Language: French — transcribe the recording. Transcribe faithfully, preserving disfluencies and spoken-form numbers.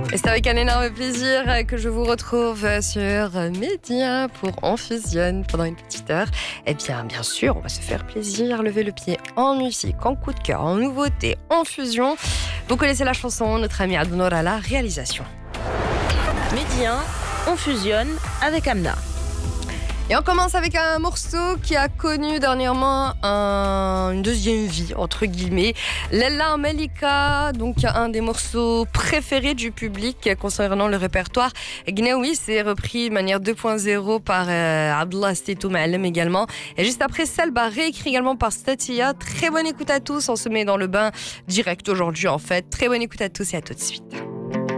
Et c'est avec un énorme plaisir que je vous retrouve sur Média pour On Fusionne pendant une petite heure. Et bien, bien sûr, on va se faire plaisir, lever le pied en musique, en coup de cœur, en nouveauté, en fusion. Vous connaissez la chanson, notre ami Adnour à la réalisation. Média, On Fusionne avec Amna. Et on commence avec un morceau qui a connu dernièrement un, une deuxième vie, entre guillemets. Lella Malika, donc un des morceaux préférés du public concernant le répertoire. Gnaoui, c'est repris de manière deux point zéro par euh, Abdullah Stetou Ma'alem également. Et juste après, Salba, réécrit également par Statia. Très bonne écoute à tous, on se met dans le bain direct aujourd'hui en fait. Très bonne écoute à tous et à tout de suite.